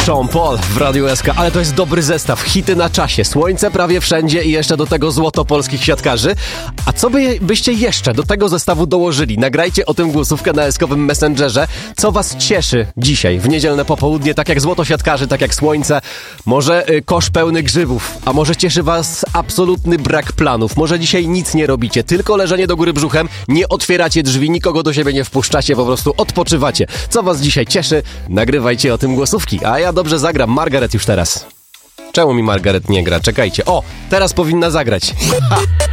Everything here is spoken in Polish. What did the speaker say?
Sean Paul w Radiu SK, ale to jest dobry zestaw. Hity na czasie, słońce prawie wszędzie i jeszcze do tego złoto polskich siatkarzy. A co byście jeszcze do tego zestawu dołożyli? Nagrajcie o tym głosówkę na eskowym Messengerze. Co was cieszy dzisiaj, w niedzielne popołudnie, tak jak złoto siatkarzy, tak jak słońce? Może kosz pełny grzybów, a może cieszy was absolutny brak planów? Może dzisiaj nic nie robicie, tylko leżenie do góry brzuchem, nie otwieracie drzwi, nikogo do siebie nie wpuszczacie, po prostu odpoczywacie. Co was dzisiaj cieszy? Nagrywajcie o tym głosówki, a ja dobrze zagram. Margaret już teraz. Czemu mi Margaret nie gra? Czekajcie. O, teraz powinna zagrać. Ha!